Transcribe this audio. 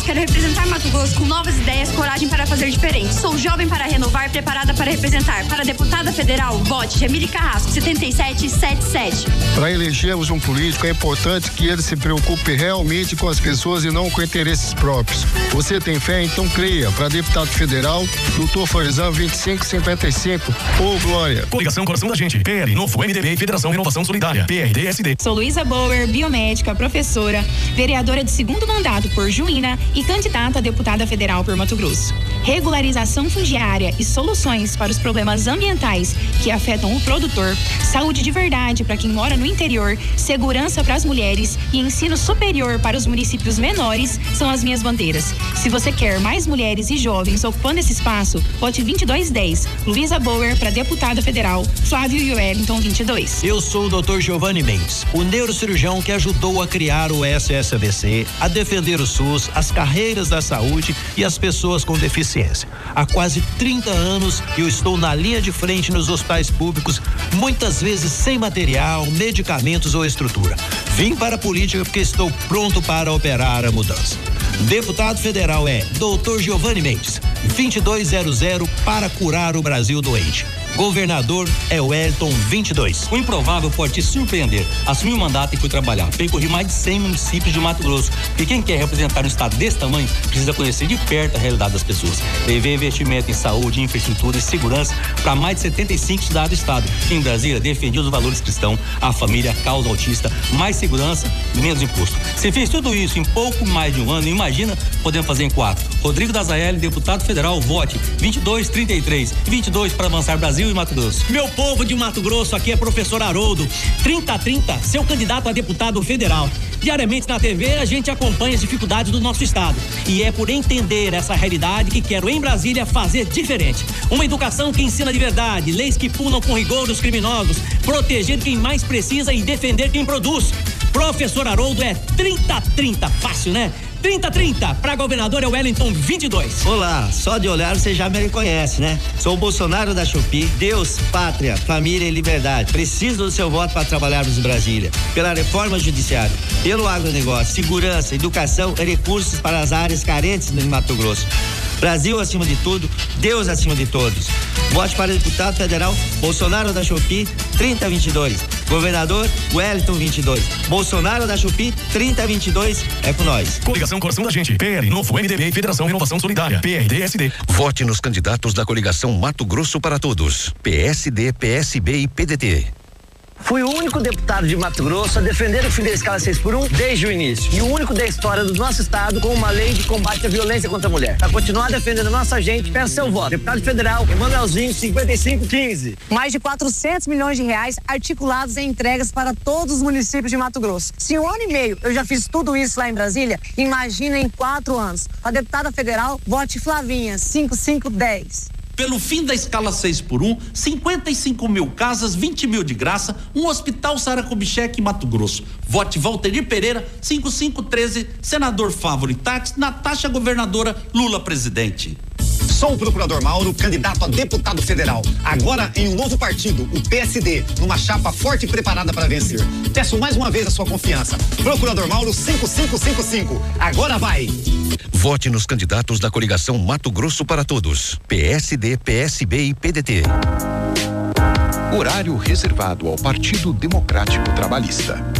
quero representar Mato Grosso com novas ideias, coragem para fazer diferente. Sou jovem para renovar, preparada para representar. Para deputada federal, vote Jamile Carrasco, 7777. Para elegermos um político, é importante que ele se preocupe realmente com as pessoas e não com interesses próprios. Você tem fé? Então creia. Para deputado federal, Doutor Forzan, 2555. Ô, Glória. Coligação Coração da Gente. PL, Novo, MDB e Federação Renovação Solidária. PRD-SD. Sou Luísa Bauer, biomédica, professora, vereadora de segundo mandato por Juína e candidata a deputada federal por Mato Grosso. Regularização fundiária e soluções para os problemas ambientais que afetam o produtor, saúde de verdade para quem mora no interior, segurança para as mulheres e ensino superior para os municípios menores são as minhas bandeiras. Se você quer mais mulheres e jovens ocupando esse espaço, vote 2210. Luísa Bauer para deputada federal, Flávio e Wellington 22. Eu sou o Dr. Giovanni Mendes, o neurocirurgião que ajudou a criar o SSABC, a defender o SUS, as carreiras da saúde e as pessoas com deficiência. Há quase 30 anos eu estou na linha de frente nos hospitais públicos, muitas vezes sem material, medicamentos ou estrutura. Vim para a política porque estou pronto para operar a mudança. Deputado federal é Dr. Giovanni Mendes, 2200 para curar o Brasil doente. Governador é Wellington 22. O improvável pode te surpreender. Assumi o mandato e fui trabalhar. Percorri mais de 100 municípios de Mato Grosso. E quem quer representar um estado desse tamanho precisa conhecer de perto a realidade das pessoas. Levei investimento em saúde, infraestrutura e segurança para mais de 75 cidades do estado. Em Brasília, defendi os valores cristãos, a família, a causa autista, mais segurança e menos imposto. Se fez tudo isso em pouco mais de um ano, imagina podendo fazer em 4. Rodrigo Dazaelli, deputado federal, vote 2233 e 22 para avançar Brasil e Mato Grosso. Meu povo de Mato Grosso, aqui é professor Haroldo, 3030, seu candidato a deputado federal. Diariamente na TV a gente acompanha as dificuldades do nosso estado e é por entender essa realidade que quero em Brasília fazer diferente. Uma educação que ensina de verdade, leis que punam com rigor os criminosos, proteger quem mais precisa e defender quem produz. Professor Haroldo é 3030, fácil, né? 3030, para governador é o Wellington 22. Olá, só de olhar você já me reconhece, né? Sou o Bolsonaro da Shopee. Deus, pátria, família e liberdade. Preciso do seu voto para trabalharmos em Brasília. Pela reforma judiciária, pelo agronegócio, segurança, educação e recursos para as áreas carentes no Mato Grosso. Brasil acima de tudo, Deus acima de todos. Vote para deputado federal, Bolsonaro da Shopee, 3022. Governador, Wellington 22. Bolsonaro da Shopee, 3022, é com nós. Coligação Coração da Gente. PL, Novo, MDB e Federação Renovação Solidária. PRD-SD. Vote nos candidatos da coligação Mato Grosso para Todos. PSD, PSB e PDT. Fui o único deputado de Mato Grosso a defender o fim da escala 6x1 desde o início. E o único da história do nosso estado com uma lei de combate à violência contra a mulher. Para continuar defendendo a nossa gente, peço seu voto. Deputado federal, Emanuelzinho, 5515. Mais de 400 milhões de reais articulados em entregas para todos os municípios de Mato Grosso. Se em um ano e meio eu já fiz tudo isso lá em Brasília, imagina em 4 anos. A deputada federal, vote Flavinha, 5510. Pelo fim da escala 6x1, 55 mil casas, 20 mil de graça, um hospital Sara Kubitschek em Mato Grosso. Vote Valterir Pereira, 5513, senador Fávoro e Táxi, Natasha governadora, Lula presidente. Sou o procurador Mauro, candidato a deputado federal. Agora em um novo partido, o PSD, numa chapa forte e preparada para vencer. Peço mais uma vez a sua confiança. Procurador Mauro 5555. Agora vai! Vote nos candidatos da coligação Mato Grosso para Todos. PSD, PSB e PDT. Horário reservado ao Partido Democrático Trabalhista.